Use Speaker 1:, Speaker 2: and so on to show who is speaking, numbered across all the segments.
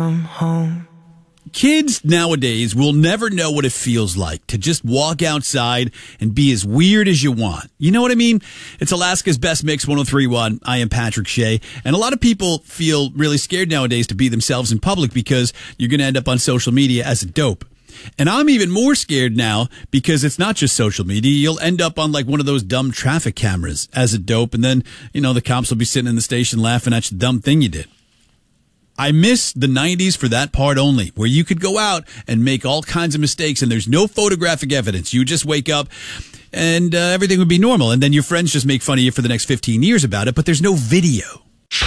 Speaker 1: come home.
Speaker 2: Kids nowadays will never know what it feels like to just walk outside and be as weird as you want. You know what I mean? It's Alaska's Best Mix 103.1. I am Patrick Shea. And a lot of people feel really scared nowadays to be themselves in public because you're going to end up on social media as a dope. And I'm even more scared now because it's not just social media. You'll end up on like one of those dumb traffic cameras as a dope. And then, you know, the cops will be sitting in the station laughing at the dumb thing you did. I miss the 90s for that part only, where you could go out and make all kinds of mistakes and there's no photographic evidence. You just wake up and everything would be normal. And then your friends just make fun of you for the next 15 years about it, but there's no video.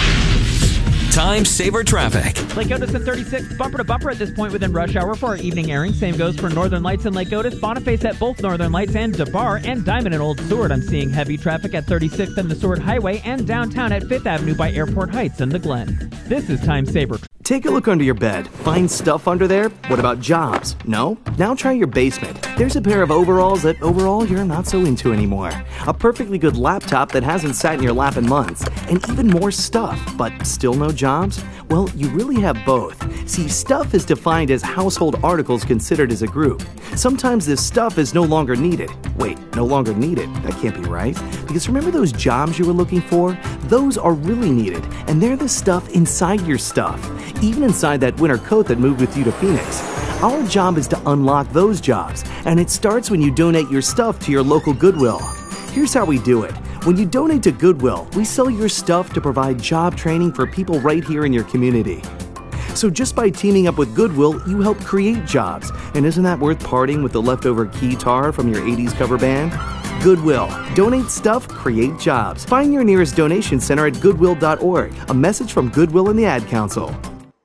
Speaker 3: Time Saver Traffic.
Speaker 4: Lake Otis and 36, bumper to bumper at this point within rush hour for our evening airing. Same goes for Northern Lights and Lake Otis, Boniface at both Northern Lights and DeBar, and Diamond and Old Seward. I'm seeing heavy traffic at 36th and the Seward Highway and downtown at 5th Avenue by Airport Heights and the Glen. This is Time Saver.
Speaker 5: Take a look under your bed. Find stuff under there? What about jobs? No? Now try your basement. There's a pair of overalls that overall you're not so into anymore. A perfectly good laptop that hasn't sat in your lap in months. And even more stuff, but still no jobs? Well, you really have both. See, stuff is defined as household articles considered as a group. Sometimes this stuff is no longer needed. Wait, no longer needed? That can't be right. Because remember those jobs you were looking for? Those are really needed, and they're the stuff inside your stuff. Even inside that winter coat that moved with you to Phoenix. Our job is to unlock those jobs, and it starts when you donate your stuff to your local Goodwill. Here's how we do it. When you donate to Goodwill, we sell your stuff to provide job training for people right here in your community. So just by teaming up with Goodwill, you help create jobs. And isn't that worth parting with the leftover keytar from your 80s cover band? Goodwill. Donate stuff, create jobs. Find your nearest donation center at goodwill.org. A message from Goodwill and the Ad Council.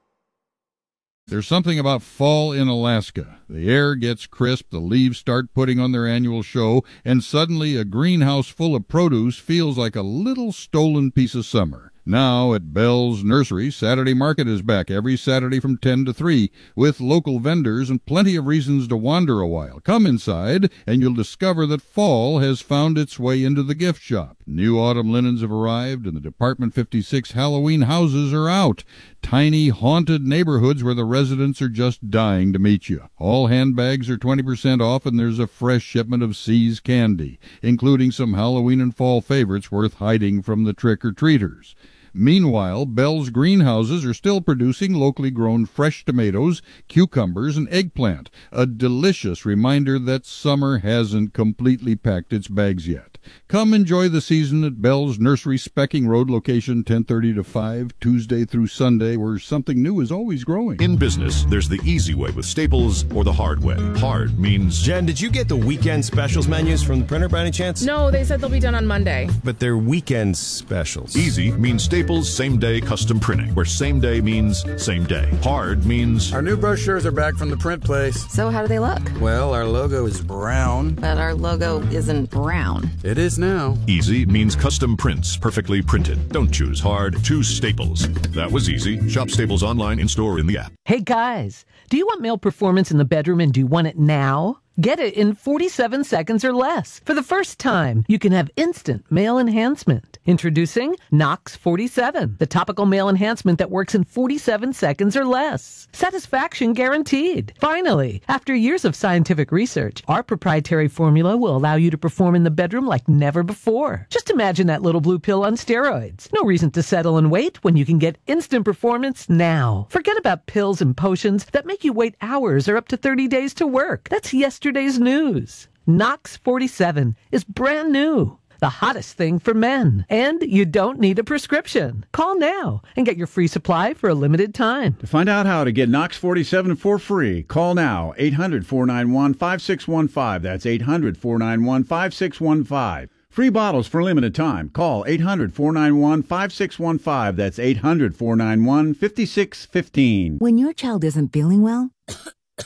Speaker 6: There's something about fall in Alaska. The air gets crisp, the leaves start putting on their annual show, and suddenly a greenhouse full of produce feels like a little stolen piece of summer. Now at Bell's Nursery, Saturday Market is back every Saturday from 10 to 3 with local vendors and plenty of reasons to wander a while. Come inside and you'll discover that fall has found its way into the gift shop. New autumn linens have arrived and the Department 56 Halloween houses are out. Tiny, haunted neighborhoods where the residents are just dying to meet you. All handbags are 20% off and there's a fresh shipment of See's candy, including some Halloween and fall favorites worth hiding from the trick-or-treaters. Meanwhile, Bell's greenhouses are still producing locally grown fresh tomatoes, cucumbers, and eggplant, a delicious reminder that summer hasn't completely packed its bags yet. Come enjoy the season at Bell's Nursery, Specking Road, location 10:30 to 5, Tuesday through Sunday, where something new is always growing.
Speaker 7: In business, there's the easy way with Staples or the hard way. Hard means...
Speaker 8: Jen, did you get the weekend specials menus from the printer by any chance?
Speaker 9: No, they said they'll be done on Monday.
Speaker 8: But they're weekend specials.
Speaker 7: Easy means Staples same-day custom printing, where same day means same day. Hard means...
Speaker 10: Our new brochures are back from the print place.
Speaker 9: So how do they look?
Speaker 10: Well, our logo is brown.
Speaker 9: But our logo isn't brown.
Speaker 10: It is now.
Speaker 7: Easy means custom prints, perfectly printed. Don't choose hard, choose Staples. That was easy. Shop Staples online, in-store, in the app.
Speaker 11: Hey guys, do you want male performance in the bedroom and do you want it now? Get it in 47 seconds or less. For the first time, you can have instant male enhancement. Introducing Knox 47, the topical male enhancement that works in 47 seconds or less. Satisfaction guaranteed. Finally, after years of scientific research, our proprietary formula will allow you to perform in the bedroom like never before. Just imagine that little blue pill on steroids. No reason to settle and wait when you can get instant performance now. Forget about pills and potions that make you wait hours or up to 30 days to work. That's yesterday's news. Knox 47 is brand new. The hottest thing for men. And you don't need a prescription. Call now and get your free supply for a limited time.
Speaker 12: To find out how to get Knox 47 for free, call now 800-491-5615. That's 800-491-5615. Free bottles for a limited time. Call 800-491-5615. That's 800-491-5615.
Speaker 13: When your child isn't feeling well,